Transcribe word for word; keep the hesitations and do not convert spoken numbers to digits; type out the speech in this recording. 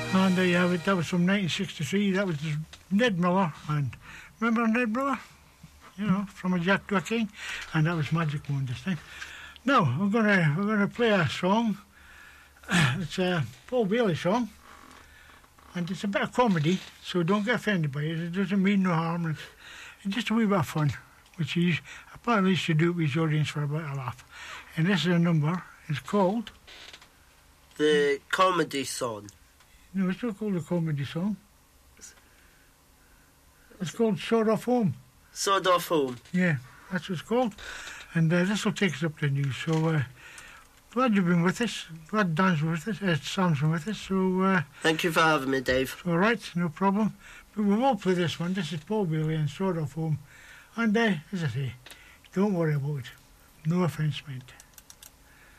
And uh, yeah, that was from nineteen sixty-three. That was Ned Miller. And remember Ned Miller? You know, from a Jack to a King. And that was Magic Wand this time. Now, we're going to we're gonna play a song. It's a Paul Bailey song. And it's a bit of comedy, so don't get offended by it. It doesn't mean no harm. It's, it's just a wee bit of fun, which is apparently should do it with his audience for a bit of laugh. And this is a number. It's called... The Comedy Song. No, it's not called a comedy song. It's called Sawed Off Home. Sawed Off Home. Yeah, that's what it's called. And uh, this will take us up to the news. So, uh, glad you've been with us. Glad Dan's with us. Uh, Sam's been with us. So, uh, thank you for having me, Dave. All right, no problem. But we will play this one. This is Paul Bailey and Sawed Off Home. And uh, as I say, don't worry about it. No offence meant.